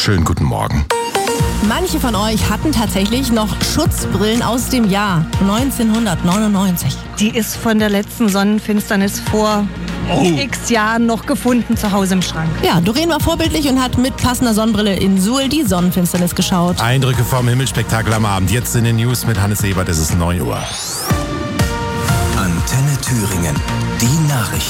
Schönen guten Morgen. Manche von euch hatten tatsächlich noch Schutzbrillen aus dem Jahr 1999. Die ist von der letzten Sonnenfinsternis vor x Jahren noch gefunden zu Hause im Schrank. Ja, Doreen war vorbildlich und hat mit passender Sonnenbrille in Suhl die Sonnenfinsternis geschaut. Eindrücke vom Himmelsspektakel am Abend. Jetzt in den News mit Hannes Ebert. Es ist 9 Uhr. Antenne Thüringen. Die Nachrichten.